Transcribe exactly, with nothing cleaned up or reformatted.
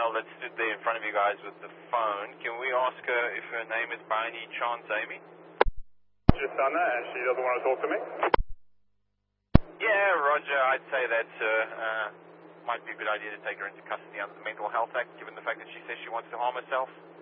female that stood there in front of you guys with the phone. Can we ask her if her name is by any chance Amy? Just done that and she doesn't want to talk to me? Yeah, Roger, I'd say that uh, uh, might be a good idea to take her into custody under the Mental Health Act, given the fact that she says she wants to harm herself.